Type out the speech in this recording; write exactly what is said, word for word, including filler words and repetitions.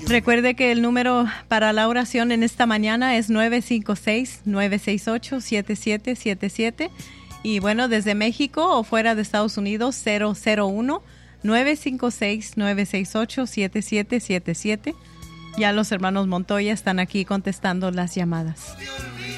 Recuerde que el número para la oración en esta mañana es nueve cinco seis, nueve seis ocho, siete siete siete siete. Y bueno, desde México o fuera de Estados Unidos, cero cero uno, nueve cinco seis, nueve seis ocho, siete siete siete siete. Ya los hermanos Montoya están aquí contestando las llamadas.